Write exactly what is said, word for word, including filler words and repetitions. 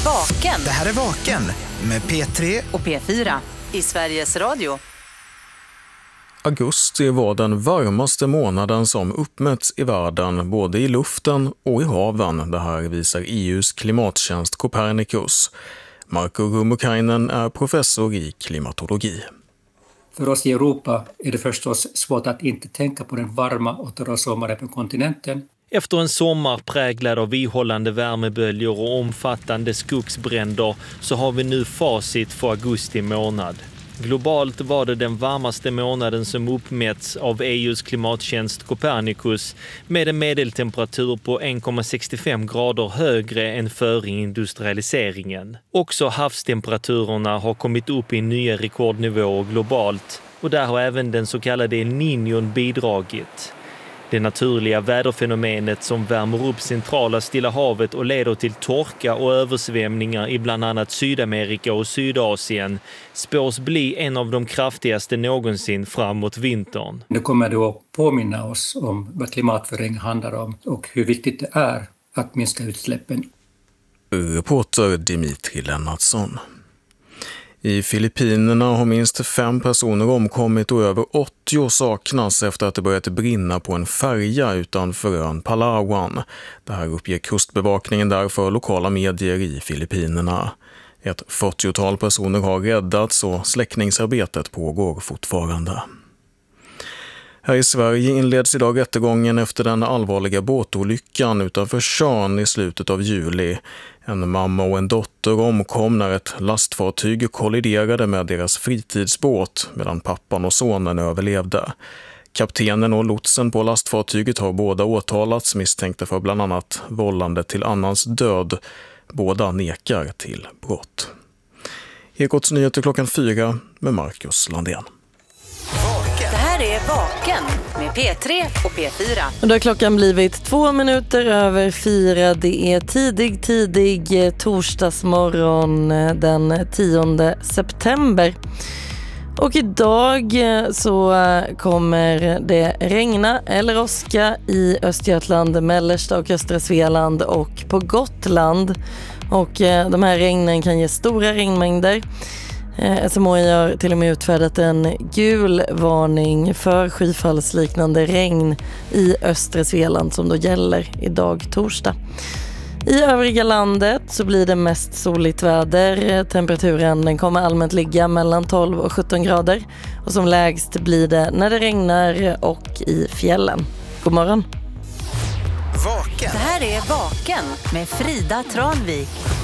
Vaken. Det här är Vaken med P tre och P fyra i Sveriges Radio. Augusti var den varmaste månaden som uppmätts i världen, både i luften och i haven. Det här visar E U:s klimattjänst Copernicus. Marko Rummukainen är professor i klimatologi. För oss i Europa är det förstås svårt att inte tänka på den varma och torra sommaren på kontinenten. Efter en sommar präglad av ihållande värmeböljor och omfattande skogsbränder så har vi nu facit för augusti månad. Globalt var det den varmaste månaden som uppmätts av E U:s klimattjänst Copernicus med en medeltemperatur på en komma sextiofem grader högre än före industrialiseringen. Också havstemperaturen har kommit upp i nya rekordnivåer globalt och där har även den så kallade El Niño bidragit. Det naturliga väderfenomenet som värmer upp centrala Stilla havet och leder till torka och översvämningar i bland annat Sydamerika och Sydasien spås bli en av de kraftigaste någonsin framåt vintern. Det kommer då att påminna oss om vad klimatförändring handlar om och hur viktigt det är att minska utsläppen. Reporter Dimitri Lennartsson. I Filippinerna har minst fem personer omkommit och över åttio saknas efter att det börjat brinna på en färja utanför ön Palawan. Det här uppger kustbevakningen där för lokala medier i Filippinerna. Ett fyrtiotal personer har räddats och släckningsarbetet pågår fortfarande. Här i Sverige inleds idag rättegången efter den allvarliga båtolyckan utanför Tjörn i slutet av juli. En mamma och en dotter omkom när ett lastfartyg kolliderade med deras fritidsbåt medan pappan och sonen överlevde. Kaptenen och lotsen på lastfartyget har båda åtalats misstänkta för bland annat vållande till annans död. Båda nekar till brott. Ekots nyheter klockan fyra med Marcus Landén. Det här är Vaken med P tre och P fyra. Och då har klockan blivit två minuter över fyra. Det är tidig, tidig torsdagsmorgon den tionde september. Och idag så kommer det regna eller åska i Östergötland, mellersta och östra Svealand och på Gotland. Och de här regnen kan ge stora regnmängder. S M H I har till och med utfärdat en gul varning för skyfallsliknande regn i östra Svealand som då gäller idag torsdag. I övriga landet så blir det mest soligt väder. Temperaturen den kommer allmänt ligga mellan tolv och sjutton grader. Och som lägst blir det när det regnar och i fjällen. God morgon. Vaken. Det här är Vaken med Frida Tranvik.